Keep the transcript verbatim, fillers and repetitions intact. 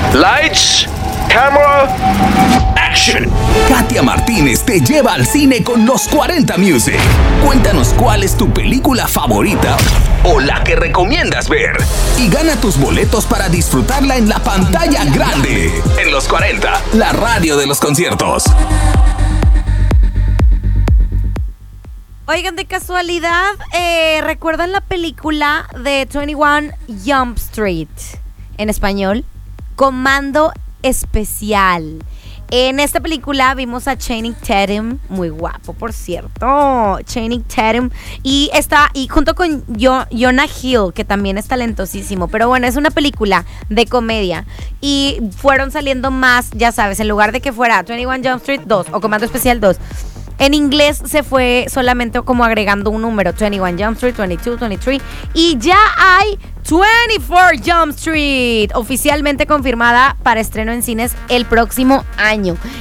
Lights, camera, action. Katia Martínez te lleva al cine con Los cuarenta Music. Cuéntanos cuál es tu película favorita o la que recomiendas ver. Y gana tus boletos para disfrutarla en la pantalla grande. En Los cuarenta, la radio de los conciertos. Oigan, de casualidad, eh, ¿recuerdan la película de veintiuno Jump Street? En español, Comando Especial. En esta película vimos a Channing Tatum, muy guapo, por cierto, Channing Tatum, y está y junto con jo, Jonah Hill, que también es talentosísimo. Pero bueno, es una película de comedia y fueron saliendo más, ya sabes, en lugar de que fuera veintiuno Jump Street dos o Comando Especial dos, en inglés se fue solamente como agregando un número, veintiuno Jump Street, veintidós, veintitrés, y ya hay veinticuatro Jump Street, oficialmente confirmada para estreno en cines el próximo año.